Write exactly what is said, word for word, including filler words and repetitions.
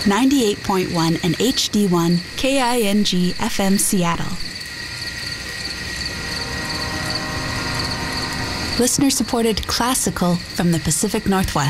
ninety-eight point one and H D one K I N G F M Seattle. Listener-supported classical from the Pacific Northwest.